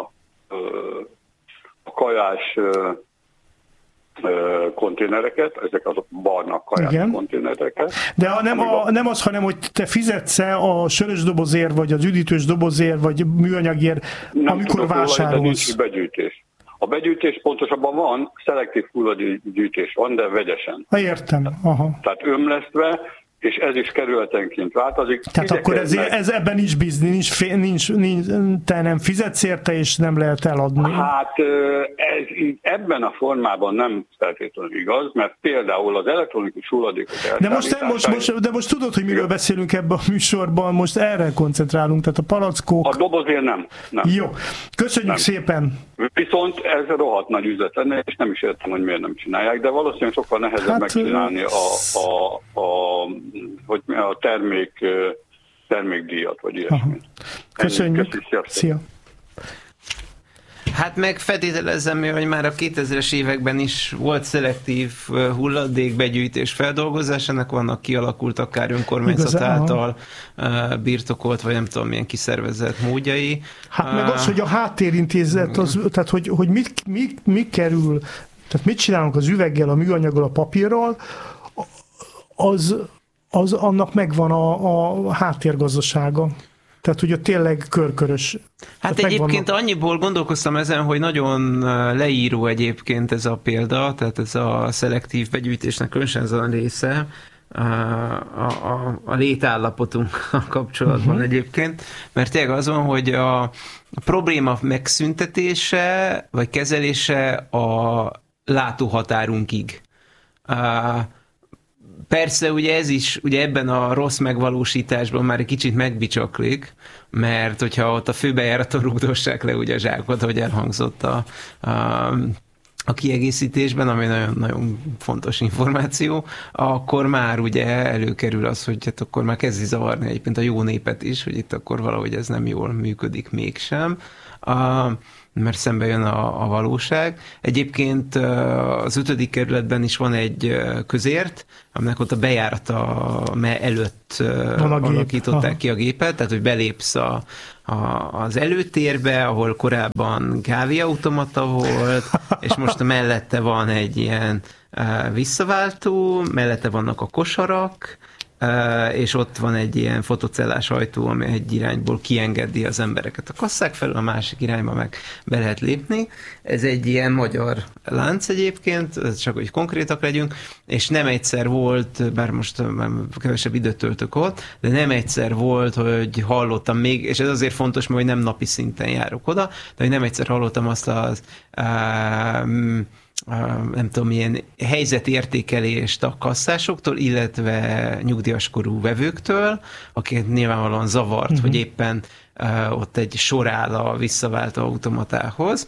a kajás konténereket, ezek azok barna kajás Igen. konténereket. De a, nem, a, nem az, hanem hogy te fizetsz-e a sörös dobozért, vagy az üdítős dobozért, vagy műanyagért, nem amikor vásárolsz. Nem nincs begyűjtés. A begyűjtés pontosabban van, szelektív hulladékgyűjtés van, de vegyesen. Ha értem. Aha. Tehát ömlesztve, és ez is kerületenként változik. Tehát akkor ez, ez ebben nincs biznisz, nincs, nincs, nincs, te nem fizetsz érte, és nem lehet eladni. Hát ez így ebben a formában nem feltétlenül igaz, mert például az elektronikus hulladékok de most, most, most, de most tudod, hogy miről beszélünk ebben a műsorban, most erre koncentrálunk, tehát a palackok. A dobozért nem. nem. Jó, köszönjük nem. szépen. Viszont ez rohadt nagy üzlet lenne, és nem is értem, hogy miért nem csinálják, de valószínűleg sokkal nehezebb hát, megcsinálni a, a, a, hogy a termék, termékdíjat, vagy ilyesmit. Köszönjük. Köszönjük. Szia. Hát meg feltételezem, hogy már a kétezres években is volt szelektív hulladékbegyűjtés feldolgozás, ennek vannak kialakult akár önkormányzat által birtokolt, vagy nem tudom milyen kiszervezett módjai. Hát meg az, hogy a háttérintézet, az, tehát hogy, hogy mit, mit, mit kerül, tehát mit csinálunk az üveggel, a műanyaggal, a papírral, az, az annak megvan a, a háttérgazdasága. Tehát ugye tényleg körkörös. Hát tehát egyébként megvannak... annyiból gondolkoztam ezen, hogy nagyon leíró egyébként ez a példa, tehát ez a szelektív begyűjtésnek különösen ez a része, a, a, a létállapotunkkal kapcsolatban uh-huh. egyébként, mert tényleg az van, hogy a, a probléma megszüntetése, vagy kezelése a látóhatárunkig. A, persze ugye ez is, ugye ebben a rossz megvalósításban már egy kicsit megbicsaklik, mert hogyha ott a főbejáraton rugdossák le ugye a zsákot, hogy elhangzott a, a a kiegészítésben, ami nagyon-nagyon fontos információ, akkor már ugye előkerül az, hogy hát akkor már kezdi zavarni egyébként a jó népet is, hogy itt akkor valahogy ez nem jól működik mégsem, a, mert szembe jön a, a valóság. Egyébként az ötödik kerületben is van egy közért, aminek ott a bejárata előtt alakították ki a gépet, tehát hogy belépsz a A, az előtérbe, ahol korábban kávéautomata volt, és most mellette van egy ilyen uh, visszaváltó, mellette vannak a kosarak, uh, és ott van egy ilyen fotocellás ajtó, ami egy irányból kiengedi az embereket a kasszák felől, a másik irányba meg be lehet lépni. Ez egy ilyen magyar lánc egyébként, csak hogy konkrétak legyünk, és nem egyszer volt, bár most már kevesebb időt töltök ott, de nem egyszer volt, hogy hallottam még, és ez azért fontos, mert nem napi szinten járok oda, de hogy nem egyszer hallottam azt az um, nem tudom, milyen helyzetértékelést a kasszásoktól, illetve nyugdíjaskorú vevőktől, akik nyilvánvalóan zavart, uh-huh. hogy éppen uh, ott egy sor áll a visszaváltó automatához,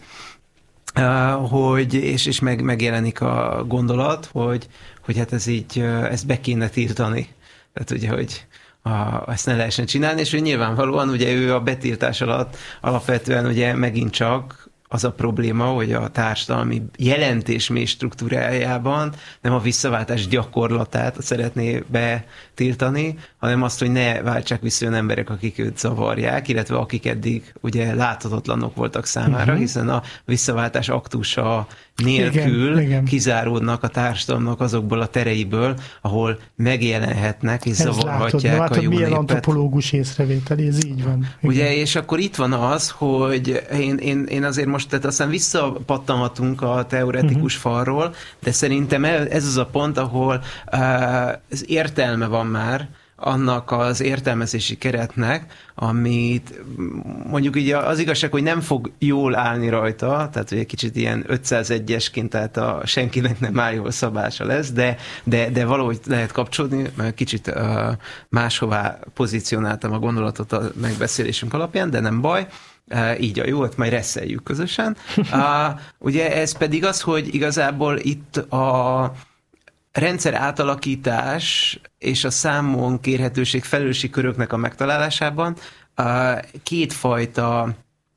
uh, hogy, és, és meg, megjelenik a gondolat, hogy, hogy hát ez így, uh, ezt be kéne tiltani. Tehát ugye, hogy a, ezt ne lehessen csinálni, és hogy nyilvánvalóan ugye ő a betiltás alatt alapvetően ugye megint csak az a probléma, hogy a társadalmi jelentés mély struktúrájában nem a visszaváltás gyakorlatát szeretné betiltani, hanem azt, hogy ne váltsák vissza olyan emberek, akik őt zavarják, illetve akik eddig ugye láthatatlanok voltak számára, uh-huh. hiszen a visszaváltás aktusa nélkül igen, igen. kizáródnak a társadalomnak azokból a tereiből, ahol megjelenhetnek és ez zavarhatják látod, a jó milyen népet. Antropológus észrevétel, ez így van. Igen. Ugye, és akkor itt van az, hogy én, én, én azért most, tehát aztán visszapattanhatunk a teoretikus uh-huh. falról, de szerintem ez az a pont, ahol uh, az értelme van már, annak az értelmezési keretnek, amit mondjuk így az igazság, hogy nem fog jól állni rajta, tehát hogy egy kicsit ilyen ötszázegyesként, tehát a senkinek nem áll jól szabása lesz, de, de, de valahogy lehet kapcsolódni, mert kicsit uh, máshová pozícionáltam a gondolatot a megbeszélésünk alapján, de nem baj. Uh, így a jó, hát majd reszeljük közösen. Uh, ugye ez pedig az, hogy igazából itt a rendszer átalakítás és a számon kérhetőség felelősségi köröknek a megtalálásában uh, kétfajta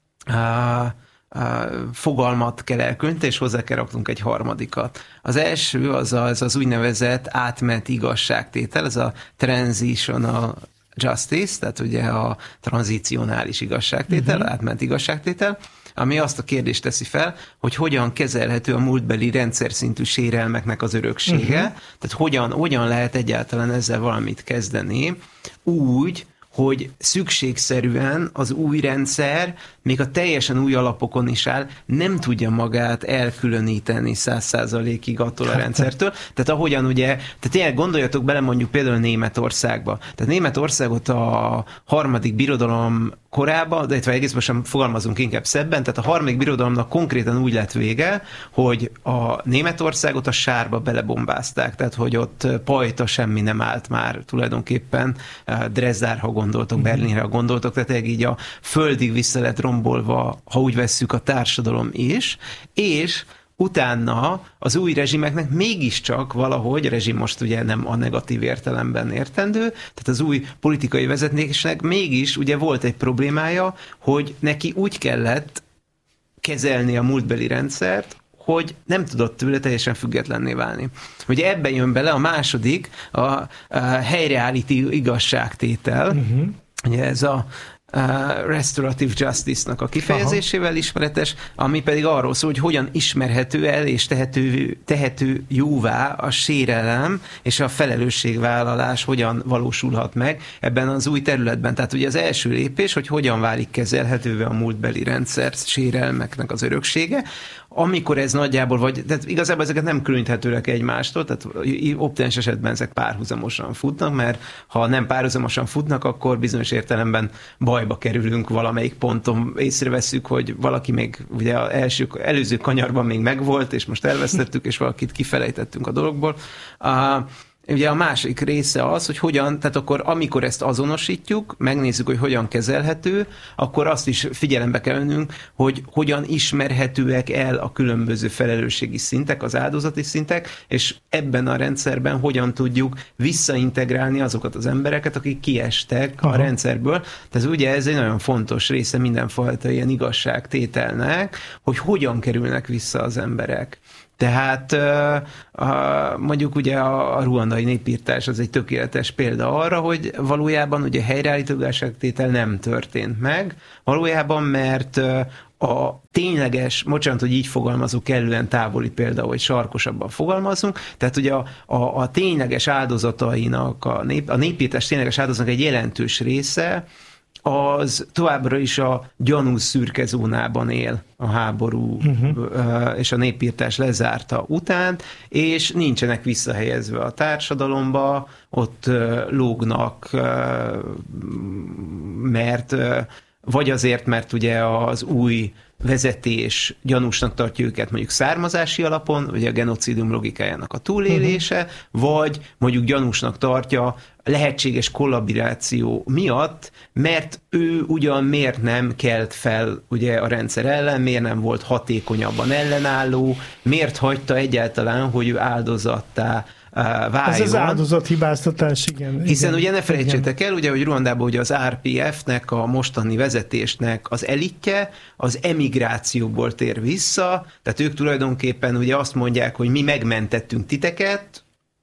uh, uh, fogalmat kell elkülöníteni, és hozzá kell raknunk egy harmadikat. Az első az az, az úgynevezett átmeneti igazságtétel, ez a transitional justice, tehát ugye a tranzicionális igazságtétel, uh-huh. átmeneti igazságtétel, ami azt a kérdést teszi fel, hogy hogyan kezelhető a múltbeli rendszer szintű sérelmeknek az öröksége, uh-huh. tehát hogyan, hogyan lehet egyáltalán ezzel valamit kezdeni úgy, hogy szükségszerűen az új rendszer még a teljesen új alapokon is áll, nem tudja magát elkülöníteni száz százalékig attól a rendszertől. Tehát ahogyan ugye, tehát tényleg gondoljatok bele mondjuk például Németországba. Tehát Németországot a harmadik birodalom korában, de itt egészben fogalmazunk inkább szebben, tehát a harmadik birodalomnak konkrétan úgy lett vége, hogy a Németországot a sárba belebombázták, tehát hogy ott pajta semmi nem állt már tulajdonképpen, Dresdárha gondoltok, Berlinre gondoltok, tehát így a földig vissza lett rombolva, ha úgy vesszük, a társadalom is, és utána az új rezsimeknek mégiscsak valahogy, a rezsim most ugye nem a negatív értelemben értendő, tehát az új politikai vezetésnek mégis ugye volt egy problémája, hogy neki úgy kellett kezelni a múltbeli rendszert, hogy nem tudott tőle teljesen függetlenné válni. Ugye ebben jön bele a második, a, a helyreállító igazságtétel, uh-huh. ugye ez a Uh, restorative justice-nak a kifejezésével ismeretes, ami pedig arról szól, hogy hogyan ismerhető el és tehető, tehető jóvá a sérelem és a felelősségvállalás hogyan valósulhat meg ebben az új területben. Tehát ugye az első lépés, hogy hogyan válik kezelhetővé a múltbeli rendszer sérelmeknek az öröksége, amikor ez nagyjából, vagy tehát igazából ezeket nem különíthetőek egymástól, tehát optimális esetben ezek párhuzamosan futnak, mert ha nem párhuzamosan futnak, akkor bizonyos értelemben bajba kerülünk valamelyik ponton. Észreveszünk, hogy valaki még ugye az első, előző kanyarban még megvolt, és most elvesztettük, és valakit kifelejtettünk a dologból. Uh, Ugye a másik része az, hogy hogyan, tehát akkor amikor ezt azonosítjuk, megnézzük, hogy hogyan kezelhető, akkor azt is figyelembe kell vennünk, hogy hogyan ismerhetőek el a különböző felelősségi szintek, az áldozati szintek, és ebben a rendszerben hogyan tudjuk visszaintegrálni azokat az embereket, akik kiestek Aha. a rendszerből. Tehát ugye ez egy nagyon fontos része mindenfajta ilyen igazságtételnek, hogy hogyan kerülnek vissza az emberek. Tehát mondjuk ugye a ruandai népírtás az egy tökéletes példa arra, hogy valójában ugye helyreállító igazságtétel nem történt meg, valójában mert a tényleges, bocsánat, hogy így fogalmazunk, kellően távoli példa, hogy sarkosabban fogalmazunk, tehát ugye a, a, a tényleges áldozatainak, a, nép, a népírtás tényleges áldozatnak egy jelentős része, az továbbra is a gyanús szürke zónában él a háború uh-huh. és a népírtás lezárta után, és nincsenek visszahelyezve a társadalomba, ott lógnak, mert vagy azért, mert ugye az új vezetés gyanúsnak tartja őket mondjuk származási alapon, vagy a genocidium logikájának a túlélése, uh-huh. vagy mondjuk gyanúsnak tartja lehetséges kollaboráció miatt, mert ő ugyan miért nem kelt fel ugye a rendszer ellen, miért nem volt hatékonyabban ellenálló, miért hagyta egyáltalán, hogy ő áldozattá váljon. Ez az áldozathibáztatás, igen. Hiszen igen, ugye ne felejtsétek el, ugye, hogy Ruandában ugye az er pé ef-nek, a mostani vezetésnek az elitje az emigrációból tér vissza, tehát ők tulajdonképpen ugye azt mondják, hogy mi megmentettünk titeket,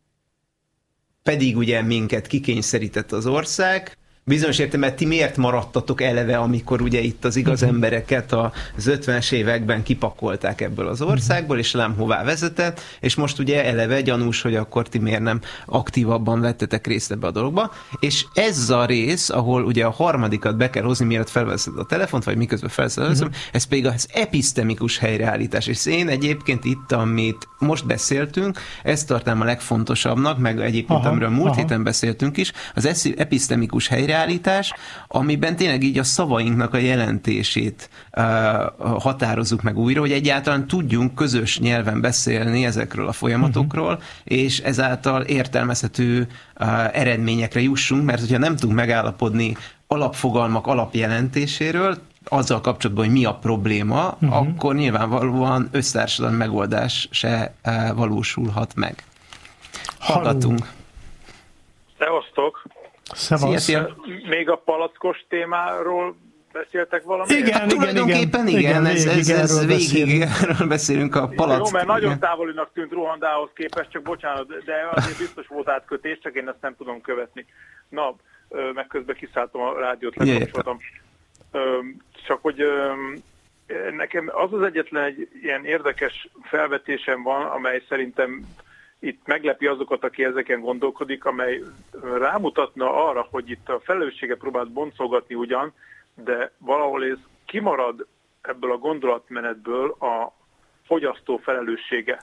pedig ugye minket kikényszerített az ország, bizonyos értelemben ti miért maradtatok eleve, amikor ugye itt az igaz embereket az ötvenes években kipakolták ebből az országból, és nem hová vezetett, és most ugye eleve gyanús, hogy akkor ti miért nem aktívabban vettetek részt ebbe a dologba. És ez a rész, ahol ugye a harmadikat be kell hozni, mielőtt felveszed a telefont, vagy miközben felveszed a telefont, ez pedig az episztemikus helyreállítás. És én egyébként itt, amit most beszéltünk, ezt tartám a legfontosabbnak, meg egyébként, aha, amiről múlt aha. héten beszéltünk is, az episztemikus helyreállítás, állítás, amiben tényleg így a szavainknak a jelentését uh, határozzuk meg újra, hogy egyáltalán tudjunk közös nyelven beszélni ezekről a folyamatokról, uh-huh. és ezáltal értelmezhető uh, eredményekre jussunk, mert hogyha nem tudunk megállapodni alapfogalmak alapjelentéséről, azzal kapcsolatban, hogy mi a probléma, uh-huh. akkor nyilvánvalóan össztársadalmi megoldás se uh, valósulhat meg. Hallgatunk. Szevasztok! Szevasz. Még a palackos témáról beszéltek valamit? Igen, hát, igen, tulajdonképpen igen, igen, ez, ez, ez végig erről beszélünk a palack. Jó, mert nagyon távolinak tűnt Ruandához képest, csak bocsánat, de azért biztos volt átkötés, csak én ezt nem tudom követni. Na, meg közben kiszálltam a rádiót, lekapcsoltam. Csak hogy nekem az az egyetlen egy ilyen érdekes felvetésem van, amely szerintem itt meglepi azokat, aki ezeken gondolkodik, amely rámutatna arra, hogy itt a felelősséget próbált boncolgatni ugyan, de valahol ez kimarad ebből a gondolatmenetből a fogyasztó felelőssége.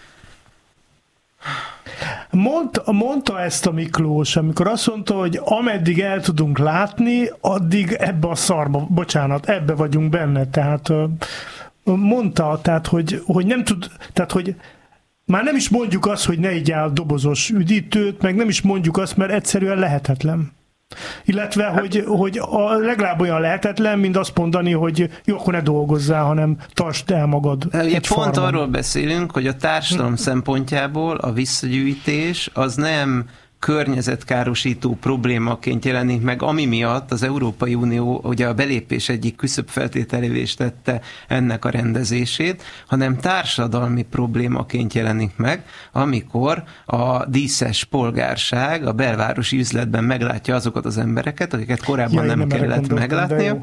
Mondta, mondta ezt a Miklós, amikor azt mondta, hogy ameddig el tudunk látni, addig ebbe a szarba, bocsánat, ebbe vagyunk benne. Tehát mondta, tehát, hogy, hogy nem tud, tehát, hogy már nem is mondjuk azt, hogy ne igyál dobozos üdítőt, meg nem is mondjuk azt, mert egyszerűen lehetetlen. Illetve, hát, hogy, hogy a legalább olyan lehetetlen, mint azt mondani, hogy jó, akkor ne dolgozzál, hanem tartsd el magad. Ugye pont arról beszélünk, hogy a társadalom hm. szempontjából a visszagyűjtés az nem környezetkárosító problémaként jelenik meg, ami miatt az Európai Unió ugye a belépés egyik küszöbfeltételévé is tette ennek a rendezését, hanem társadalmi problémaként jelenik meg, amikor a díszes polgárság a belvárosi üzletben meglátja azokat az embereket, akiket korábban ja, nem, nem kellett meglátnia.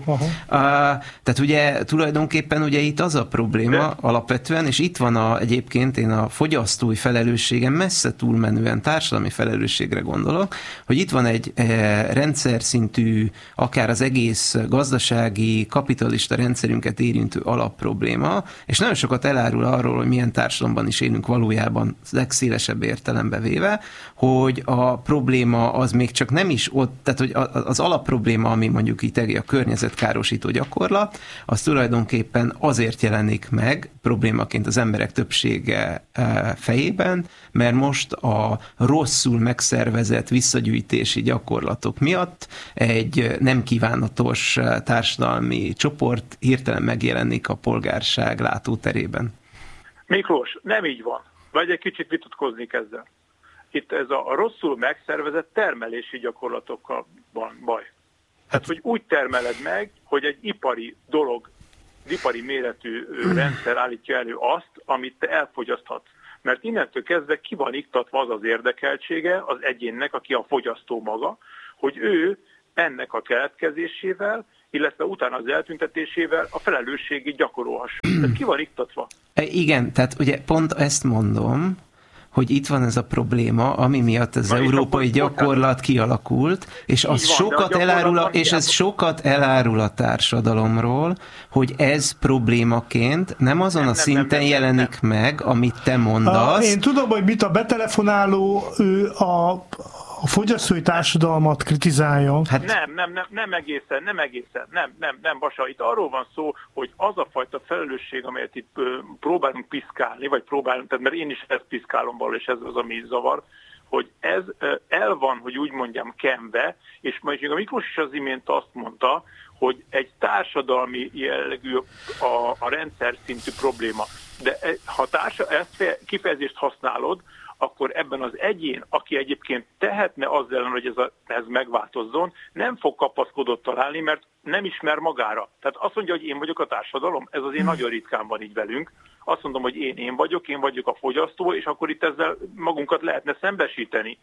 Tehát ugye tulajdonképpen ugye itt az a probléma de. alapvetően, és itt van a, egyébként én a fogyasztói felelősségem messze túlmenően társadalmi felelősségre gondolok, hogy itt van egy e, rendszer szintű, akár az egész gazdasági, kapitalista rendszerünket érintő alapprobléma, és nagyon sokat elárul arról, hogy milyen társadalomban is élünk valójában legszélesebb értelembe véve, hogy a probléma az még csak nem is ott, tehát hogy az alapprobléma, ami mondjuk itt a környezetkárosító gyakorlat, az tulajdonképpen azért jelenik meg problémaként az emberek többsége fejében, mert most a rosszul megszervezett visszagyűjtési gyakorlatok miatt egy nem kívánatos társadalmi csoport hirtelen megjelenik a polgárság látóterében. Miklós, nem így van. Vagy egy kicsit vitatkozni ezzel. Itt ez a rosszul megszervezett termelési gyakorlatokkal van baj. Tehát, hogy úgy termeled meg, hogy egy ipari dolog, ipari méretű rendszer állítja elő azt, amit te elfogyaszthatsz. Mert innentől kezdve ki van iktatva az az érdekeltsége az egyénnek, aki a fogyasztó maga, hogy ő ennek a keletkezésével, illetve utána az eltüntetésével a felelősségét gyakorolhasson. Ez ki van iktatva? Igen, tehát ugye pont ezt mondom, hogy itt van ez a probléma, ami miatt az Na, európai gyakorlat kialakult, és az van, sokat elárul, a, és ez sokat elárul a társadalomról, hogy ez problémaként nem azon nem, a szinten nem, nem, jelenik nem. meg, amit te mondasz. A, én tudom, hogy mit a betelefonáló ő a a fogyasztói társadalmat kritizálja. Hát nem, nem, nem, nem egészen, nem egészen, nem, nem, nem, Basa, itt arról van szó, hogy az a fajta felelősség, amelyet itt próbálunk piszkálni, vagy próbálunk, tehát mert én is ezt piszkálom valahol, és ez az, ami zavar, hogy ez el van, hogy úgy mondjam, kenve, és majd a Miklós is az imént azt mondta, hogy egy társadalmi jellegű a, a rendszer szintű probléma. De ha társa, ezt kifejezést használod, akkor ebben az egyén, aki egyébként tehetne azzal ellen, hogy ez, a, ez megváltozzon, nem fog kapaszkodott találni, mert nem ismer magára. Tehát azt mondja, hogy én vagyok a társadalom, ez azért nagyon ritkán van így velünk. Azt mondom, hogy én én vagyok, én vagyok a fogyasztó, és akkor itt ezzel magunkat lehetne szembesíteni.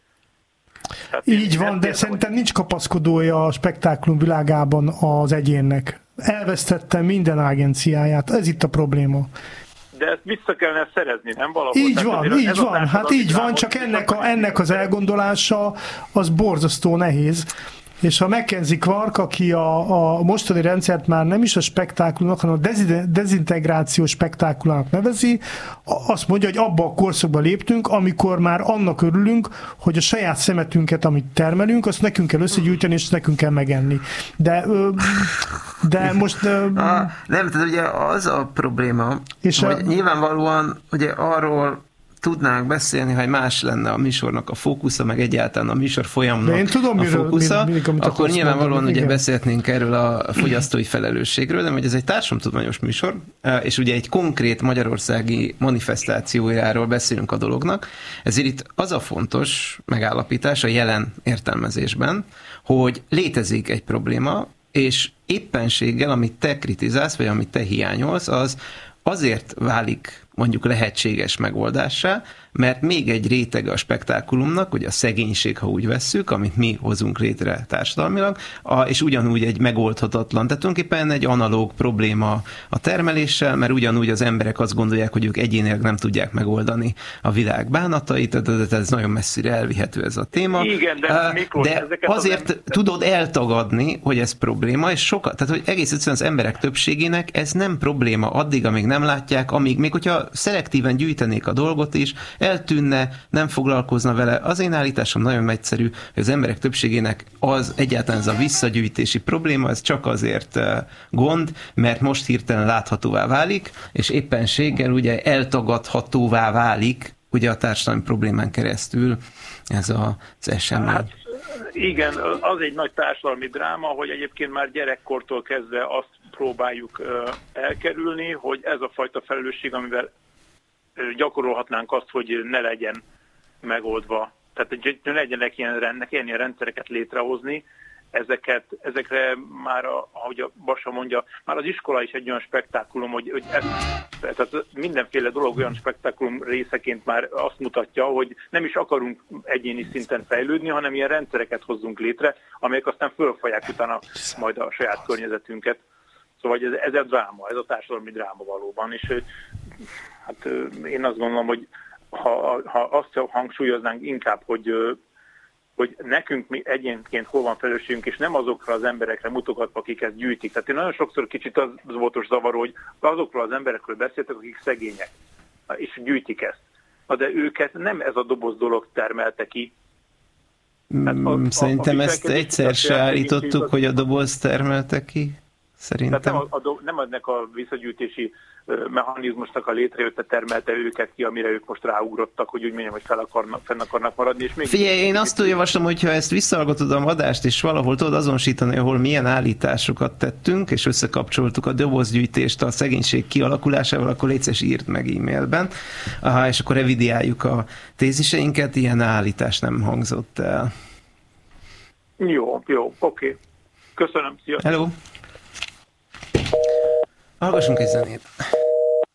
Tehát így van, de szerintem vagy... nincs kapaszkodója a spektáklum világában az egyénnek. Elvesztette minden agenciáját, ez itt a probléma. De ezt vissza kellene szerezni, nem valahol? Így Tehát van, így van, hát így van, csak ennek, a, ennek az elgondolása az borzasztó nehéz. És a Mackenzie Clark, aki a, a mostani rendszert már nem is a spektákulumnak, hanem a dezintegrációs spektákulának nevezi, azt mondja, hogy abba a korszakba léptünk, amikor már annak örülünk, hogy a saját szemetünket, amit termelünk, azt nekünk kell összegyűjteni, és nekünk kell megenni. De, de most... A, nem, tehát ugye az a probléma, és hogy a, nyilvánvalóan ugye arról tudnánk beszélni, hogy más lenne a műsornak a fókusza, meg egyáltalán a műsor folyamnak én tudom, a miről, fókusza, mi, mi, akkor nyilvánvalóan ugye beszélhetnénk erről a fogyasztói felelősségről, de hogy ez egy társadalomtudományos műsor, és ugye egy konkrét magyarországi manifestációjáról beszélünk a dolognak, ezért itt az a fontos megállapítás a jelen értelmezésben, hogy létezik egy probléma, és éppenséggel, amit te kritizálsz, vagy amit te hiányolsz, az azért válik mondjuk lehetséges megoldássá, mert még egy rétege a spektákulumnak, hogy a szegénység, ha úgy vesszük, amit mi hozunk létre társadalmilag, a, és ugyanúgy egy megoldhatatlan, tehát tulajdonképpen egy analóg probléma a termeléssel, mert ugyanúgy az emberek azt gondolják, hogy ők egyénileg nem tudják megoldani a világ bánatait, tehát ez nagyon messzire elvihető ez a téma. Igen, de, Miklós, de azért az tudod eltagadni, hogy ez probléma, és sokat, tehát hogy egész egyszerűen az emberek többségének ez nem probléma addig, amíg nem látják, amíg még hogyha szelektíven gyűjtenék a dolgot is, eltűnne, nem foglalkozna vele. Az én állításom nagyon egyszerű, hogy az emberek többségének az egyáltalán ez a visszagyűjtési probléma, ez csak azért gond, mert most hirtelen láthatóvá válik, és éppenséggel ugye eltagadhatóvá válik ugye a társadalmi problémán keresztül ez az esemény. Hát, igen, az egy nagy társadalmi dráma, hogy egyébként már gyerekkortól kezdve azt próbáljuk elkerülni, hogy ez a fajta felelősség, amivel gyakorolhatnánk azt, hogy ne legyen megoldva Tehát hogy legyenek ilyen, ilyen, ilyen rendszereket létrehozni, ezeket, ezekre már, ahogy a Bassa mondja, már az iskola is egy olyan spektákulum, hogy, hogy ez, tehát mindenféle dolog olyan spektákulum részeként már azt mutatja, hogy nem is akarunk egyéni szinten fejlődni, hanem ilyen rendszereket hozzunk létre, amelyek aztán fölfalják utána majd a saját környezetünket. Szóval ez, ez a dráma, ez a társadalmi dráma valóban, és hát én azt gondolom, hogy ha, ha azt hangsúlyoznánk inkább, hogy hogy nekünk mi egyénként hol van felelősségünk, és nem azokra az emberekre mutogatva, akik ezt gyűjtik. Tehát én nagyon sokszor kicsit az volt zavaró, hogy azokról az emberekről beszéltek, akik szegények, és gyűjtik ezt. De őket nem ez a doboz dolog termelte ki. Hát a, Szerintem a, a ezt egyszer se állítottuk, hogy a doboz termelte ki. Szerintem. Tehát nem, a, a, nem ennek a visszagyűjtési mechanizmusnak a létrejötte termelte őket ki, amire ők most ráugrottak, hogy úgy mondjam, hogy fel akarnak, fenn akarnak maradni. És még Figyelj, én azt javaslom, hogyha ezt visszahallgatod a adást, és valahol tudod azonosítani, ahol milyen állításokat tettünk, és összekapcsoltuk a dobozgyűjtést a szegénység kialakulásával, akkor légy szíves, írd meg e-mailben, Aha, és akkor revidiáljuk a téziseinket, ilyen állítás nem hangzott el. Jó, jó, oké. Okay. Köszönöm, szia. Hello! Hallgassunk egy zenét.